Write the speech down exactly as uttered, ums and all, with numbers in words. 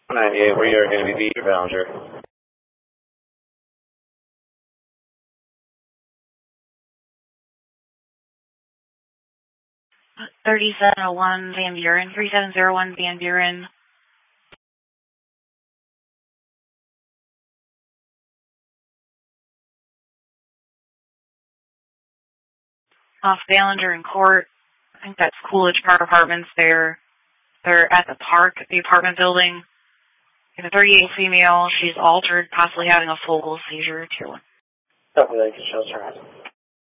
ninety-eight, where you're going to be Beach Ballinger. thirty-seven oh one Van Buren, thirty-seven oh one Van Buren. Off Ballinger and Court. I think that's Coolidge Park Apartments there. They're at the park, the apartment building. It's a thirty-eight female. She's altered, possibly having a focal seizure too. Copy that, you can show us her.